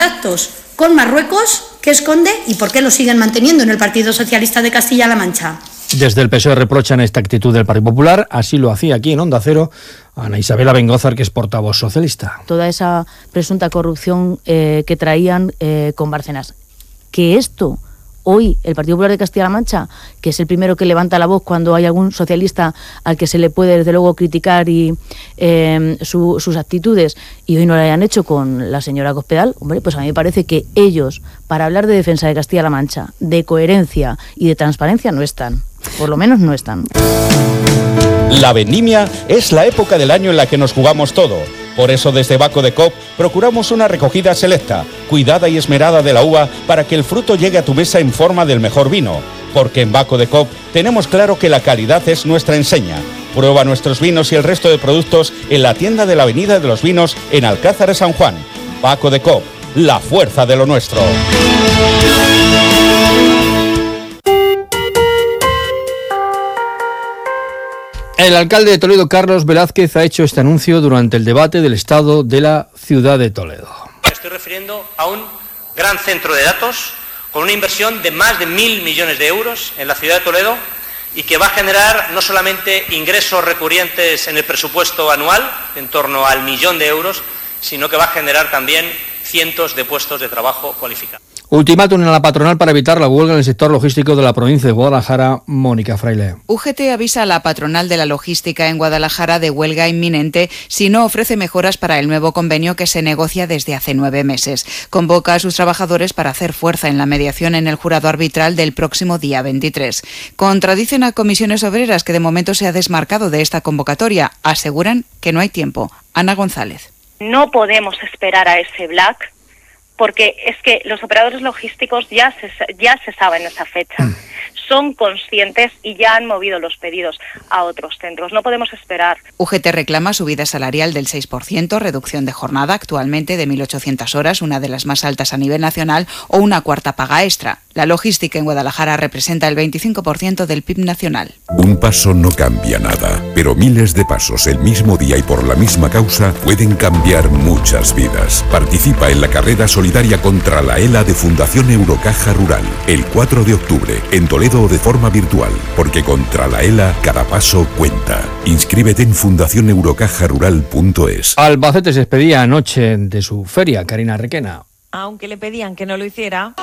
Actos con Marruecos, ¿qué esconde y por qué lo siguen manteniendo en el Partido Socialista de Castilla-La Mancha? Desde el PSOE reprochan esta actitud del Partido Popular, así lo hacía aquí en Onda Cero Ana Isabel Bengózar, que es portavoz socialista. Toda esa presunta corrupción que traían con Bárcenas, que esto hoy el Partido Popular de Castilla-La Mancha, que es el primero que levanta la voz cuando hay algún socialista al que se le puede desde luego criticar y sus actitudes, y hoy no lo hayan hecho con la señora Cospedal, hombre, pues a mí me parece que ellos, para hablar de defensa de Castilla-La Mancha, de coherencia y de transparencia, no están. Por lo menos no están. La vendimia es la época del año en la que nos jugamos todo. Por eso desde Baco de Cop procuramos una recogida selecta, cuidada y esmerada de la uva para que el fruto llegue a tu mesa en forma del mejor vino. Porque en Baco de Cop tenemos claro que la calidad es nuestra enseña. Prueba nuestros vinos y el resto de productos en la tienda de la Avenida de los Vinos en Alcázar de San Juan. Baco de Cop, la fuerza de lo nuestro. El alcalde de Toledo, Carlos Velázquez, ha hecho este anuncio durante el debate del estado de la ciudad de Toledo. Me estoy refiriendo a un gran centro de datos con una inversión de más de 1.000 millones de euros en la ciudad de Toledo y que va a generar no solamente ingresos recurrentes en el presupuesto anual, en torno al 1.000.000 de euros, sino que va a generar también cientos de puestos de trabajo cualificados. Ultimátum a la patronal para evitar la huelga en el sector logístico de la provincia de Guadalajara. Mónica Fraile. UGT avisa a la patronal de la logística en Guadalajara de huelga inminente si no ofrece mejoras para el nuevo convenio que se negocia desde hace 9 meses. Convoca a sus trabajadores para hacer fuerza en la mediación en el jurado arbitral del próximo día 23. Contradicen a Comisiones Obreras, que de momento se ha desmarcado de esta convocatoria. Aseguran que no hay tiempo. Ana González. No podemos esperar a ese black, porque es que los operadores logísticos ya se saben esa fecha, son conscientes y ya han movido los pedidos a otros centros. No podemos esperar. UGT reclama subida salarial del 6%, reducción de jornada actualmente de 1.800 horas, una de las más altas a nivel nacional, o una cuarta paga extra. La logística en Guadalajara representa el 25% del PIB nacional. Un paso no cambia nada, pero miles de pasos el mismo día y por la misma causa pueden cambiar muchas vidas. Participa en la carrera solidaria contra la ELA de Fundación Eurocaja Rural, el 4 de octubre, en Toledo o de forma virtual, porque contra la ELA cada paso cuenta. Inscríbete en fundacioneurocajarural.es. Albacete se despedía anoche de su feria, Karina Requena. Aunque le pedían que no lo hiciera,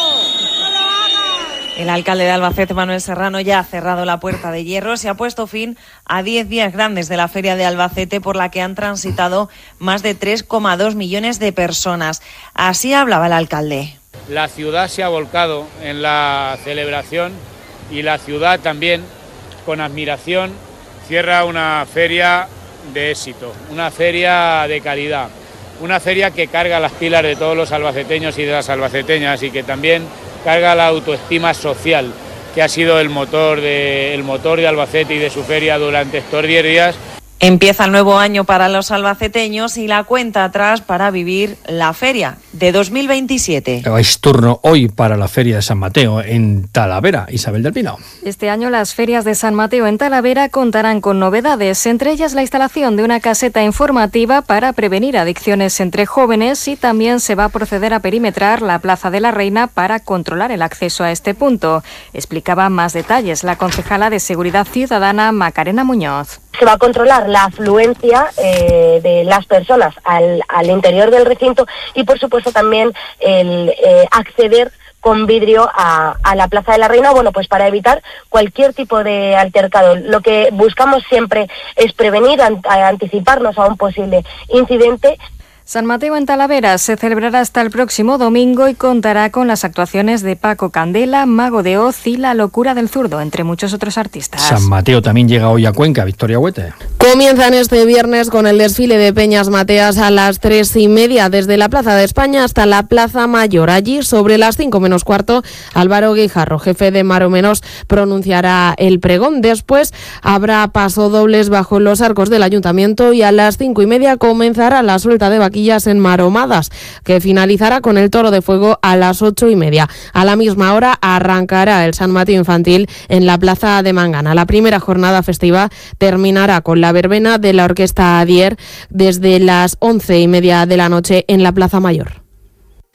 el alcalde de Albacete, Manuel Serrano, ya ha cerrado la puerta de hierro. Se ha puesto fin a 10 días grandes de la Feria de Albacete, por la que han transitado más de 3,2 millones de personas. Así hablaba el alcalde. La ciudad se ha volcado en la celebración y la ciudad también, con admiración, cierra una feria de éxito, una feria de calidad, una feria que carga las pilas de todos los albaceteños y de las albaceteñas y que también carga la autoestima social, que ha sido el motor de Albacete y de su feria durante estos 10 días. Empieza el nuevo año para los albaceteños y la cuenta atrás para vivir la feria de 2027. Es turno hoy para la Feria de San Mateo en Talavera. Isabel del Pino. Este año las ferias de San Mateo en Talavera contarán con novedades, entre ellas la instalación de una caseta informativa para prevenir adicciones entre jóvenes, y también se va a proceder a perimetrar la Plaza de la Reina para controlar el acceso a este punto. Explicaba más detalles la concejala de Seguridad Ciudadana, Macarena Muñoz. Se va a controlar la afluencia de las personas al interior del recinto y, por supuesto, también el acceder con vidrio a la Plaza de la Reina, bueno, pues para evitar cualquier tipo de altercado. Lo que buscamos siempre es prevenir, anticiparnos a un posible incidente. San Mateo en Talavera se celebrará hasta el próximo domingo y contará con las actuaciones de Paco Candela, Mago de Oz y La Locura del Zurdo, entre muchos otros artistas. San Mateo también llega hoy a Cuenca. Victoria Huete. Comienzan este viernes con el desfile de Peñas Mateas a las 3:30 desde la Plaza de España hasta la Plaza Mayor. Allí, sobre las 5 menos cuarto, Álvaro Guijarro, jefe de Mar o Menos, pronunciará el pregón. Después habrá pasodobles bajo los arcos del Ayuntamiento y a las 5:30 comenzará la suelta de vaquillas en Maromadas, que finalizará con el toro de fuego a las 8:30. A la misma hora arrancará el San Mateo Infantil en la Plaza de Mangana. La primera jornada festiva terminará con la verbena de la Orquesta Adier desde las 11:30 de la noche en la Plaza Mayor.